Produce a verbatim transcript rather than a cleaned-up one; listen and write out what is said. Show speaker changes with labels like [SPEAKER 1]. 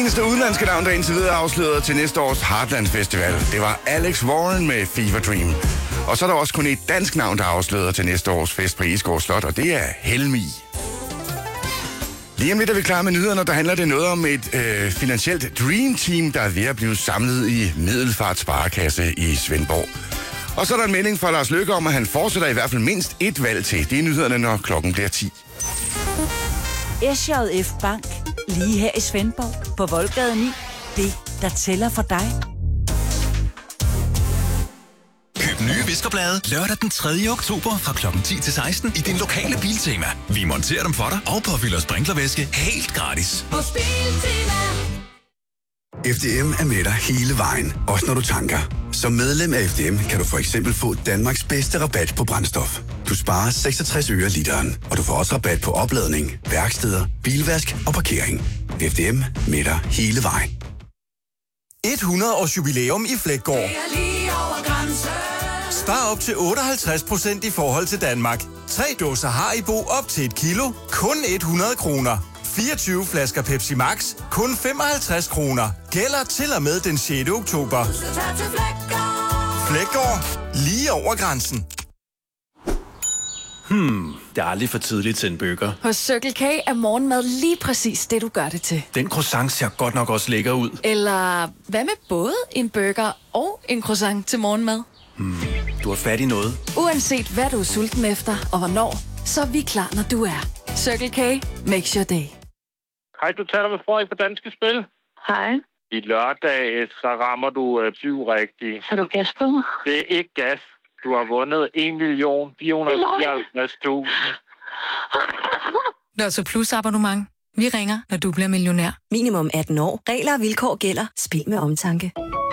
[SPEAKER 1] eneste udenlandske navn, der indtil videre er afsløret til næste års Heartland Festival. Det var Alex Warren med Fever Dream. Og så er der også kun et dansk navn, der er afsløret til næste års fest på Egeskov Slot, og det er Helmi. Lige om lidt er vi klar med nyhederne, der handler det noget om et øh, finansielt dream team, der er ved at blive samlet i Middelfart Sparekasse i Svendborg. Og så er der en melding fra Lars Løkke om, at han fortsætter i hvert fald mindst et valg til. Det er nyhederne, når klokken bliver ti.
[SPEAKER 2] S J F Bank, lige her i Svendborg, på Voldgade ni. Det, der tæller for dig.
[SPEAKER 3] Køb nye viskerblade lørdag den tredje oktober fra klokken ti til seksten i din lokale Biltema. Vi monterer dem for dig og påfylder sprinklervæske helt gratis.
[SPEAKER 4] Hos Biltema.
[SPEAKER 5] F D M er med dig hele vejen, også når du tanker. Som medlem af F D M kan du for eksempel få Danmarks bedste rabat på brændstof. Du sparer seksogtres øre literen, og du får også rabat på opladning, værksteder, bilvask og parkering. F D M med dig hele vejen.
[SPEAKER 6] hundrede års jubilæum i Fleggaard. Spar op til otteoghalvtreds procent i forhold til Danmark. Tre dåser Haribo op til et kilo, kun hundrede kroner. fireogtyve flasker Pepsi Max, kun femoghalvtreds kroner. Gælder til og med den sjette oktober. Fleggaard, lige over grænsen.
[SPEAKER 7] Hmm, det er aldrig for tidligt til en burger.
[SPEAKER 8] Hos Circle K er morgenmad lige præcis det, du gør det til.
[SPEAKER 7] Den croissant ser godt nok også lækker ud.
[SPEAKER 8] Eller hvad med både en burger og en croissant til morgenmad?
[SPEAKER 7] Hmm, du har fat i noget.
[SPEAKER 8] Uanset hvad du er sulten efter og hvornår, så er vi klar, når du er. Circle K makes your day.
[SPEAKER 9] Hej, du taler med Frederik på Danske Spil.
[SPEAKER 10] Hej.
[SPEAKER 9] I lørdag, så rammer du øh, syv rigtigt.
[SPEAKER 10] Har du gas på mig?
[SPEAKER 9] Det er ikke gas. Du har vundet en million fire hundrede og fireoghalvtreds tusind.
[SPEAKER 11] Lotto Plus abonnement. Vi ringer, når du bliver millionær.
[SPEAKER 12] Minimum atten år. Regler og vilkår gælder. Spil med omtanke.